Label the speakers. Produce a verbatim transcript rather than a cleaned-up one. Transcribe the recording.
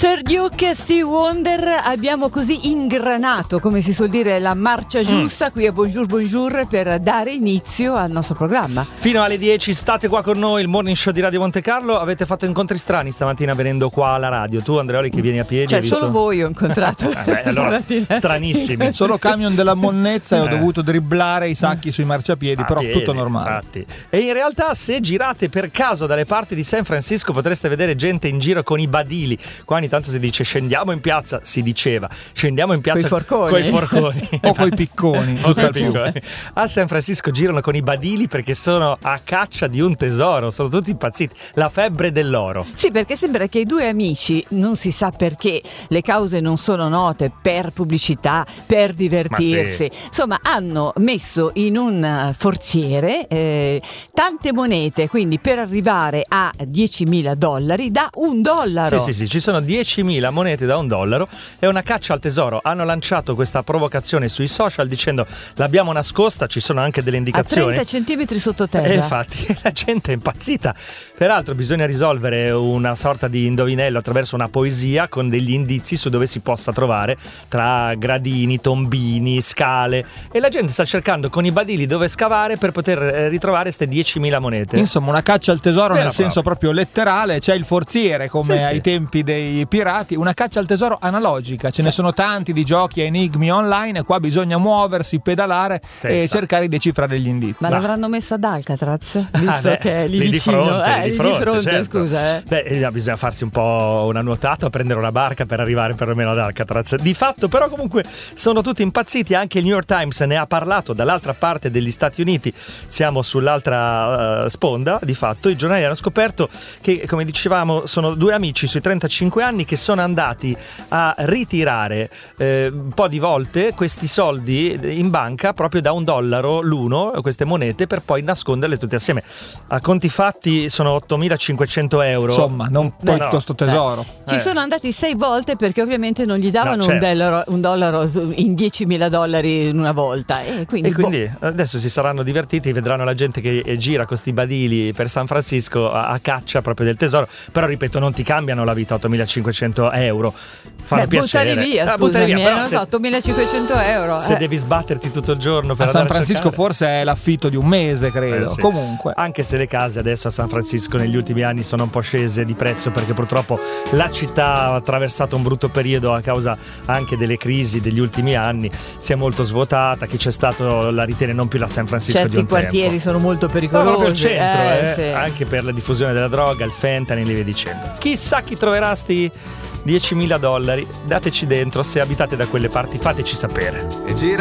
Speaker 1: Sir Duke e Stevie Wonder, abbiamo così ingranato, come si suol dire, la marcia giusta mm. qui a Bonjour Bonjour per dare inizio al nostro programma.
Speaker 2: Fino alle dieci state qua con noi, il morning show di Radio Monte Carlo. Avete fatto incontri strani stamattina venendo qua alla radio. Tu, Andreoli, che vieni a piedi.
Speaker 1: Cioè
Speaker 2: visto...
Speaker 1: solo voi ho incontrato.
Speaker 2: eh, allora, stranissimi.
Speaker 3: Solo camion della monnezza e ho eh. dovuto dribblare i sacchi sui marciapiedi, a però piedi, tutto normale.
Speaker 2: Infatti. E in realtà, se girate per caso dalle parti di San Francisco, potreste vedere gente in giro con i badili. Qua ogni tanto si dice scendiamo in piazza, si diceva scendiamo in piazza
Speaker 1: coi forconi,
Speaker 2: coi forconi.
Speaker 3: o coi picconi,
Speaker 2: o coi picconi. A San Francisco girano con i badili perché sono a caccia di un tesoro, sono tutti impazziti, la febbre dell'oro.
Speaker 1: Sì, perché sembra che i due amici, non si sa perché, le cause non sono note, per pubblicità, per divertirsi, sì. Insomma hanno messo in un forziere eh, tante monete, quindi per arrivare a diecimila dollari da un dollaro.
Speaker 2: Sì, sì, sì, ci sono diecimila monete da un dollaro, è una caccia al tesoro. Hanno lanciato questa provocazione sui social dicendo l'abbiamo nascosta, ci sono anche delle indicazioni.
Speaker 1: A trenta centimetri sottoterra.
Speaker 2: E infatti la gente è impazzita. Peraltro bisogna risolvere una sorta di indovinello attraverso una poesia con degli indizi su dove si possa trovare tra gradini, tombini, scale, e la gente sta cercando con i badili dove scavare per poter ritrovare queste diecimila monete.
Speaker 3: Insomma, una caccia al tesoro
Speaker 2: Vera
Speaker 3: nel senso proprio letterale. C'è il forziere come
Speaker 2: sì,
Speaker 3: ai
Speaker 2: sì.
Speaker 3: tempi dei pirati, una caccia al tesoro analogica. Ce ne sono tanti di giochi a enigmi online e qua bisogna muoversi, pedalare Pensa. e cercare di decifrare gli indizi.
Speaker 1: Ma
Speaker 3: no.
Speaker 1: l'avranno messo ad Alcatraz, visto
Speaker 2: ah, beh,
Speaker 1: che è lì,
Speaker 2: lì
Speaker 1: vicino.
Speaker 2: Di fronte,
Speaker 1: eh,
Speaker 2: lì di fronte,
Speaker 1: di fronte
Speaker 2: certo.
Speaker 1: Scusa, eh.
Speaker 2: Beh, bisogna farsi un po' una nuotata, prendere una barca per arrivare perlomeno ad Alcatraz. Di fatto, però, comunque sono tutti impazziti. Anche il New York Times ne ha parlato dall'altra parte degli Stati Uniti. Siamo sull'altra uh, sponda. Di fatto, i giornali hanno scoperto che, come dicevamo, sono due amici sui trentacinque anni che sono andati a ritirare eh, un po' di volte questi soldi in banca proprio da un dollaro l'uno, queste monete, per poi nasconderle tutte assieme. A conti fatti sono ottomilacinquecento euro.
Speaker 3: Insomma, non poi no, questo tesoro.
Speaker 1: Eh. Ci
Speaker 2: eh.
Speaker 1: sono andati sei volte perché ovviamente non gli davano
Speaker 2: no, certo.
Speaker 1: un, dollaro, un dollaro in diecimila dollari in una volta. E quindi,
Speaker 2: e quindi
Speaker 1: boh.
Speaker 2: adesso si saranno divertiti, vedranno la gente che gira con sti badili per San Francisco a, a caccia proprio del tesoro. Però ripeto, non ti cambiano la vita ottomilacinquecento euro. Fanno
Speaker 1: Beh,
Speaker 2: piacere.
Speaker 1: buttali via,
Speaker 2: ah,
Speaker 1: scusami,
Speaker 2: via,
Speaker 1: non
Speaker 2: se,
Speaker 1: so, ottomilacinquecento euro.
Speaker 2: Se
Speaker 1: eh.
Speaker 2: devi sbatterti tutto il giorno per
Speaker 3: a San Francisco
Speaker 2: cercare.
Speaker 3: forse è l'affitto di un mese, credo.
Speaker 2: Eh, sì.
Speaker 3: Comunque,
Speaker 2: anche se le case adesso a San Francisco negli ultimi anni sono un po' scese di prezzo, perché purtroppo la città ha attraversato un brutto periodo a causa anche delle crisi degli ultimi anni, si è molto svuotata. Chi c'è stato la ritiene non più la San Francisco
Speaker 1: certi
Speaker 2: di un
Speaker 1: quartieri
Speaker 2: tempo.
Speaker 1: sono molto
Speaker 2: No,
Speaker 1: pericolosi,
Speaker 2: proprio il centro,
Speaker 1: eh,
Speaker 2: eh,
Speaker 1: sì.
Speaker 2: anche per la diffusione della droga, il fentanyl e via dicendo. Chissà chi troverà sti diecimila dollari. Dateci dentro, se abitate da quelle parti, fateci sapere.
Speaker 4: E gira